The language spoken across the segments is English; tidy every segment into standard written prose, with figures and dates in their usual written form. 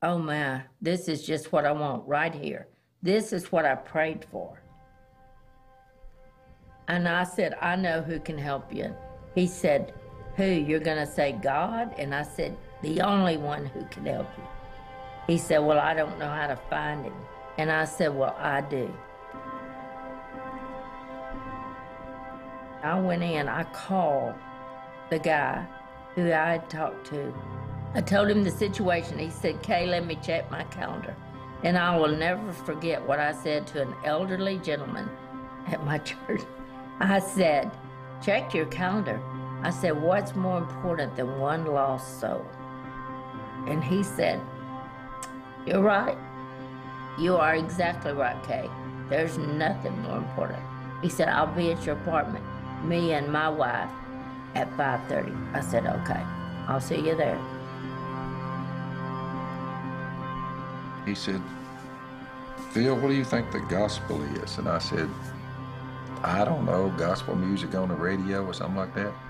oh man, this is just what I want right here. This is what I prayed for. And I said, I know who can help you. He said, who? You're going to say God? And I said, the only one who can help you. He said, well, I don't know how to find him. And I said, well, I do. I went in, I called the guy who I had talked to. I told him the situation. He said, Kay, let me check my calendar. And I will never forget what I said to an elderly gentleman at my church. I said, check your calendar. I said, what's more important than one lost soul? And he said, you're right. You are exactly right, Kay. There's nothing more important. He said, I'll be at your apartment, me and my wife, at 5:30. I said, okay, I'll see you there. He said, Phil, what do you think the gospel is? And I said, I don't know, gospel music on the radio or something like that.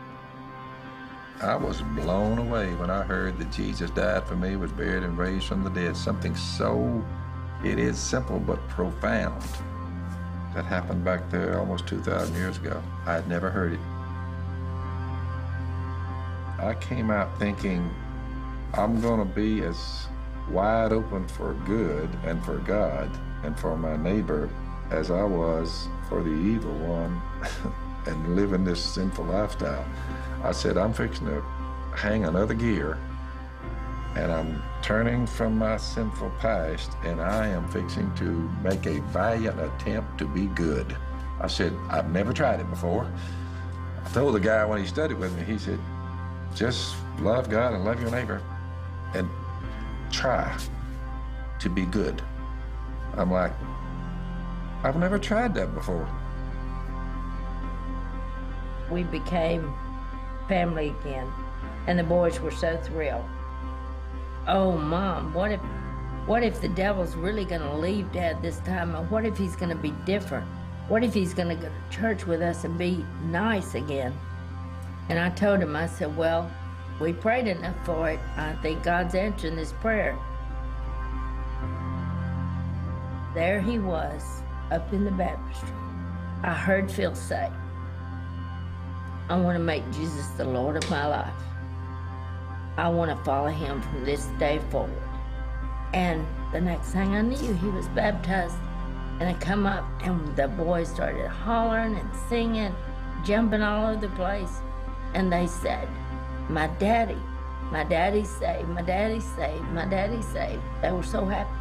I was blown away when I heard that Jesus died for me, was buried and raised from the dead. Something so, it is simple but profound. That happened back there almost 2,000 years ago. I had never heard it. I came out thinking, I'm gonna be as wide open for good and for God and for my neighbor as I was for the evil one and living this sinful lifestyle. I said, I'm fixing to hang another gear and I'm turning from my sinful past and I am fixing to make a valiant attempt to be good. I said, I've never tried it before. I told the guy when he studied with me, he said, just love God and love your neighbor and try to be good. I'm like, I've never tried that before. We became family again, and the boys were so thrilled. Oh, Mom, what if the devil's really gonna leave Dad this time? And what if he's gonna be different? What if he's gonna go to church with us and be nice again? And I told him, I said, well, we prayed enough for it. I think God's answering this prayer. There he was, up in the baptistry. I heard Phil say, I want to make Jesus the Lord of my life. I want to follow him from this day forward. And the next thing I knew, he was baptized. And I come up and the boys started hollering and singing, jumping all over the place. And they said, my daddy's saved, my daddy's saved, my daddy's saved. They were so happy.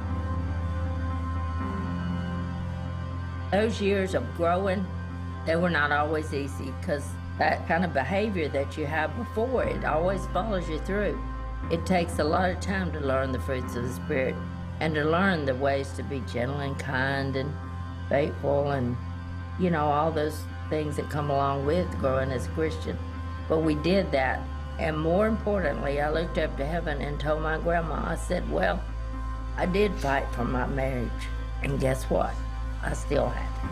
Those years of growing, they were not always easy because that kind of behavior that you have before, it always follows you through. It takes a lot of time to learn the fruits of the Spirit and to learn the ways to be gentle and kind and faithful and, you know, all those things that come along with growing as a Christian. But we did that. And more importantly, I looked up to heaven and told my grandma, I said, well, I did fight for my marriage. And guess what? I still have it.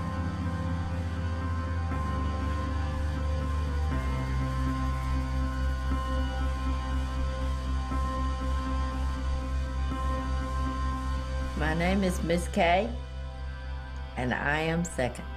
My name is Miss Kay, and I am second.